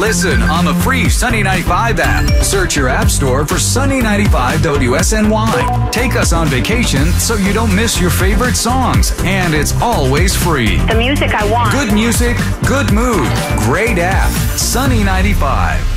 Listen on the free Sunny 95 app. Search your app store for Sunny 95 WSNY. Take us on vacation so you don't miss your favorite songs. And it's always free. The music I want. Good music, good mood, great app. Sunny 95.